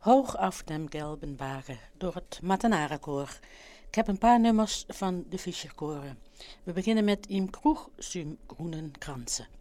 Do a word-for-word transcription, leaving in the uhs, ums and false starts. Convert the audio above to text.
Hoog auf dem gelben Wagen door het Matenarenkoor. Ik heb een paar nummers van de Fischerkoren. We beginnen met Im Krug zum groenen Kranze.